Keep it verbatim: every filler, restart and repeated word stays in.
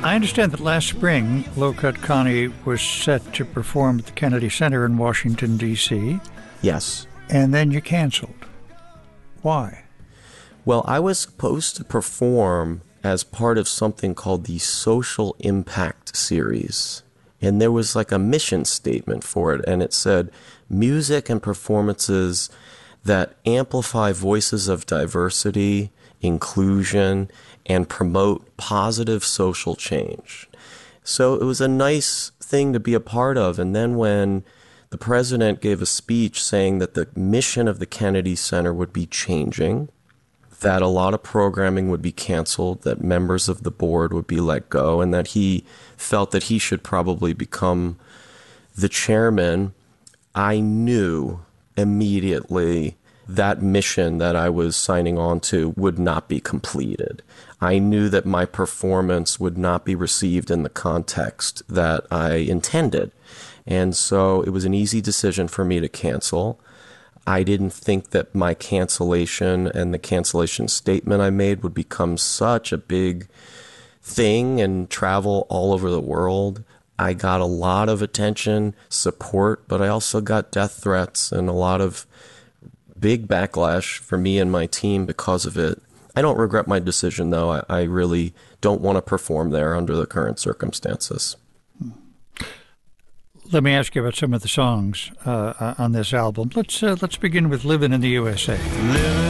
I understand that last spring, Low Cut Connie was set to perform at the Kennedy Center in Washington, D C Yes. And then you canceled. Why? Well, I was supposed to perform as part of something called the Social Impact Series. And there was like a mission statement for it. And it said, music and performances that amplify voices of diversity, inclusion, and promote positive social change. So it was a nice thing to be a part of. And then when the president gave a speech saying that the mission of the Kennedy Center would be changing, that a lot of programming would be canceled, that members of the board would be let go, and that he felt that he should probably become the chairman, I knew immediately that mission that I was signing on to would not be completed. I knew that my performance would not be received in the context that I intended. And so it was an easy decision for me to cancel. I didn't think that my cancellation and the cancellation statement I made would become such a big thing and travel all over the world. I got a lot of attention, support, but I also got death threats and a lot of big backlash for me and my team because of it. I don't regret my decision, though. I, I really don't want to perform there under the current circumstances. Let me ask you about some of the songs uh, on this album. Let's uh, let's begin with "Living in the U S A."